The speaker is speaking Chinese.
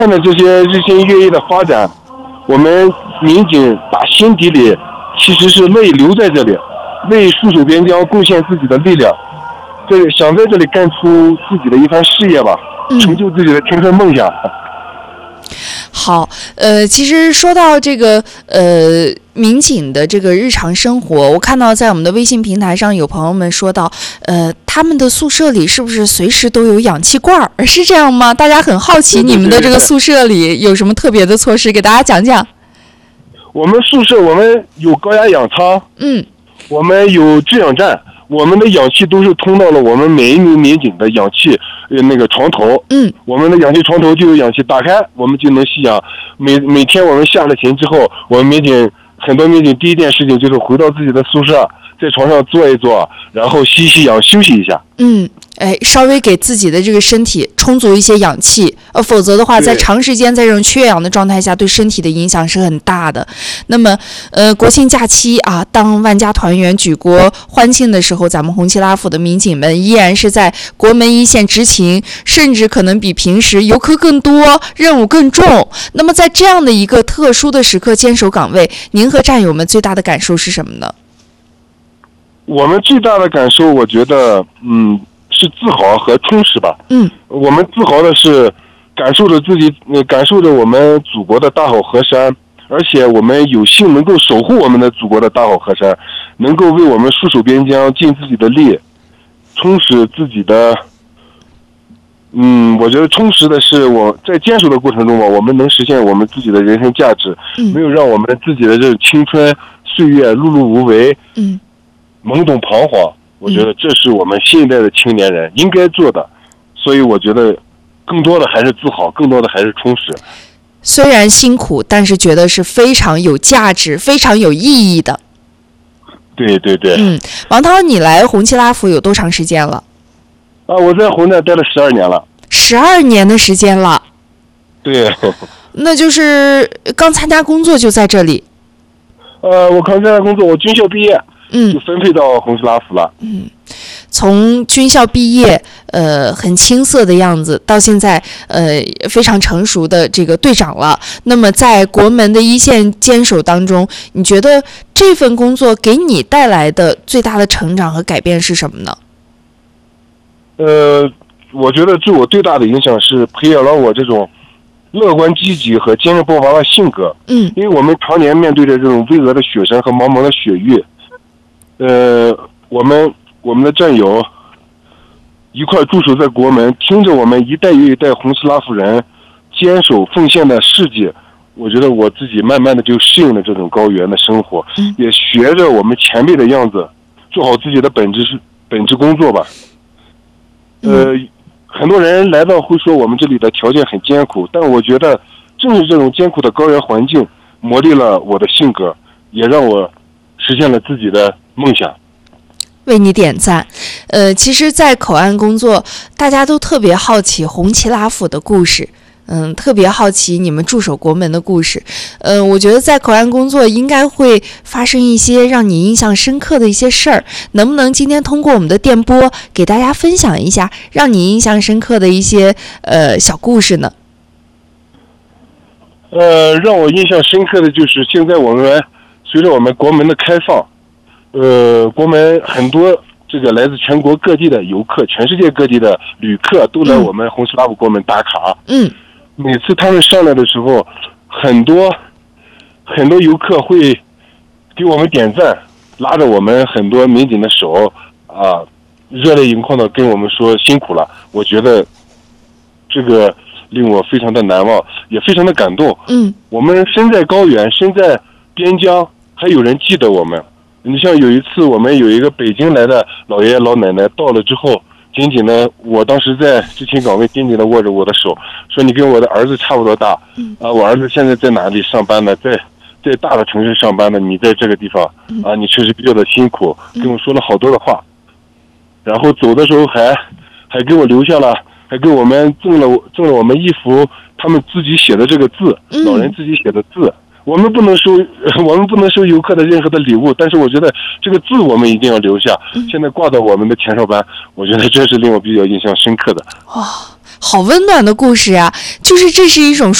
看着这些日新月异的发展，我们民警打心底里其实是乐意留在这里，为戍守边疆贡献自己的力量，想在这里干出自己的一番事业吧，成就自己的青春梦想。 好，其实说到这个民警的这个日常生活，我看到在我们的微信平台上有朋友们说到，他们的宿舍里是不是随时都有氧气罐？是这样吗？大家很好奇你们的这个宿舍里有什么特别的措施，给大家讲讲。 我们宿舍我们有高压氧舱，我们有制氧站，我们的氧气都是通到了我们每一名民警的氧气那个床头，我们的氧气床头就有氧气，打开我们就能吸氧。每天我们下了勤之后，我们很多民警第一件事情就是回到自己的宿舍，在床上坐一坐，然后吸氧休息一下。 稍微给自己的这个身体充足一些氧气，否则的话，在长时间在这种缺氧的状态下，对身体的影响是很大的。那么，国庆假期啊，当万家团圆、举国欢庆的时候，咱们红旗拉府的民警们依然是在国门一线执勤，甚至可能比平时游客更多，任务更重。那么，在这样的一个特殊的时刻坚守岗位，您和战友们最大的感受是什么呢？ 我们最大的感受，我觉得，是自豪和充实吧。我们自豪的是感受着我们祖国的大好河山，而且我们有幸能够守护我们的祖国的大好河山，能够为我们戍守边疆尽自己的力，充实自己的。我觉得充实的是我在坚守的过程中吧，我们能实现我们自己的人生价值，没有让我们自己的这种青春岁月碌碌无为，懵懂彷徨。我觉得这是我们新一代的青年人应该做的，所以我觉得更多的还是自豪，更多的还是充实。 虽然辛苦，但是觉得是非常有价值、非常有意义的。 对。 王涛，你来红旗拉府有多长时间了？ 我在红寨待了12年了。 12年的时间了。 对。 那就是刚参加工作就在这里。 我刚参加工作，我军校毕业。就分配到红旗拉府了。 从军校毕业，很青涩的样子，到现在非常成熟的这个队长了。那么在国门的一线坚守当中，你觉得这份工作给你带来的最大的成长和改变是什么呢？ 我觉得对我最大的影响是培养了我这种乐观积极和坚韧不拔的性格。因为我们常年面对着这种巍峨的雪山和茫茫的雪域。我们的战友一块驻守在国门，听着我们一代又一代红旗拉府人坚守奉献的事迹，我觉得我自己慢慢的就适应了这种高原的生活，也学着我们前辈的样子，做好自己的本职工作吧。很多人来到会说我们这里的条件很艰苦，但我觉得正是这种艰苦的高原环境磨砺了我的性格，也让我实现了自己的梦想。 为你点赞。其实在口岸工作，大家都特别好奇红旗拉府的故事，特别好奇你们驻守国门的故事。我觉得在口岸工作应该会发生一些让你印象深刻的一些事儿，能不能今天通过我们的电波给大家分享一下让你印象深刻的一些小故事呢？ 让我印象深刻的就是现在我们随着我们国门的开放，国门很多这个来自全国各地的游客，全世界各地的旅客都来我们红旗拉府国门打卡。每次他们上来的时候，很多游客会给我们点赞，拉着我们很多民警的手热泪盈眶的跟我们说辛苦了。我觉得这个令我非常的难忘，也非常的感动。我们身在高原，身在边疆，还有人记得我们。你像有一次我们有一个北京来的老爷爷老奶奶到了之后，紧紧的，我当时在执勤岗位紧紧的握着我的手，说你跟我的儿子差不多大，我儿子现在在哪里上班呢？在大的城市上班呢，你在这个地方你确实比较的辛苦，跟我说了好多的话，然后走的时候还给我留下了，还给我们赠了我们一幅他们自己写的这个字，老人自己写的字。我们不能收游客的任何的礼物，但是我觉得这个字我们一定要留下，现在挂到我们的前哨班，我觉得这是令我比较印象深刻的。 好温暖的故事呀！就是这是一种